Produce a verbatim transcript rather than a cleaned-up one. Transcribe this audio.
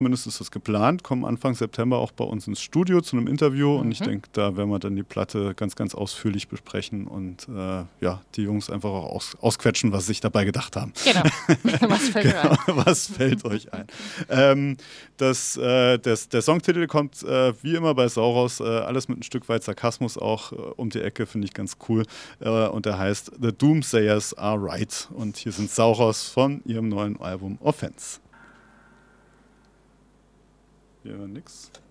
zumindest ist das geplant, kommen Anfang September auch bei uns ins Studio zu einem Interview Mhm. und ich denke, da werden wir dann die Platte ganz, ganz ausführlich besprechen und äh, ja, die Jungs einfach auch aus, ausquetschen, was sie sich dabei gedacht haben. Genau. Was fällt mir Genau, ein? was fällt euch ein? ähm, das, äh, das, der Songtitel kommt äh, wie immer bei Sauros, äh, alles mit ein Stück weit Sarkasmus auch äh, um die Ecke, finde ich ganz cool. Äh, und der heißt The Doomsayers Are Right. Und hier sind Sauros von ihrem neuen Album Offense. Hier nix.